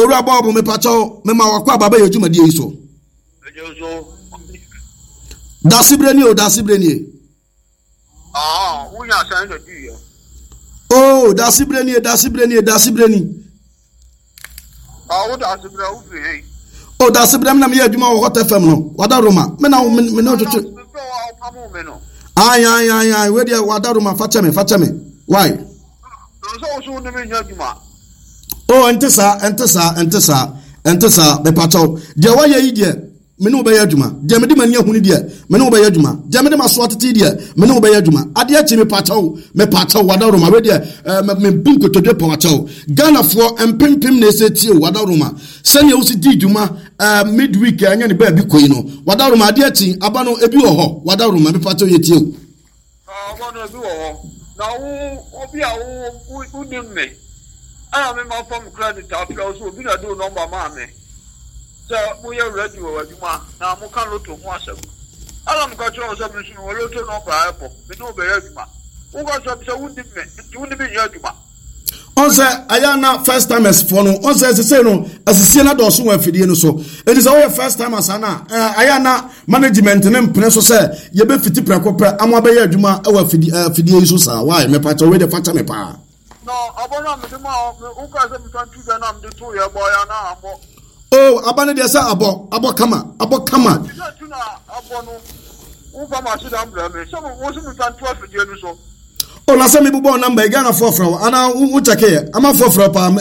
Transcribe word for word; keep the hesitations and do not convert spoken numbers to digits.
Ora Bob me pacho me ma wakwa baba ye dwuma die so. Dasibreni o dasibreni. Ah, we are saying to do. Oh, dasibreni dasibreni dasibreni. Ah, what dasibreni? Oh, dasibreni na me ye dwuma wo Hot F M no. Wada Roma. Me na me no to. Ay ay ay ay we dey wada Roma facha me facha me. Why? So so no me dwuma. Oh, entesa entesa entesa entesa be pacho. De wa ye yi de me no be adwuma. De me de mani ahuni de me no be adwuma. De me de maso atete de me no be adwuma. Ade achi me pacho me pacho wada Roma we de me bunko to de pacho. Ghana for empempem na ese tie wada Roma. Senya usi di dwuma midweek anya ne ba bi koi no. Wada Roma ade achi aba no ebi wo ho. Wada Roma me pacho ye tie o. Ah, aba no ebi wo ho. Na wo obi a wo wo nim me. I am my from credit after also be a do number mammy. So we are ready with you. Now, Mokano to Mwasam. I am got your submission or little number apple. We know the Yajuma. Who got some so wouldn't be Yajuma? Once Ayana first time as follow. Once as a say no, as a senator so when Fidiano so. It is our first time as Anna. Ayana management and then Presso say, you be fifty precopa, Amabaya Juma, our Fidio. Why, me part away the Fatame pa. No, abona me ma who can say me try to na am the two year boy na abo. Oh, abana dey say abo, abo kama, abo kama. You say na abo no. Who come and sit down me. Some wo say me try to for dey no so. Oh, na say me bubo number Ghana for from. Ana who check here. Am for from pa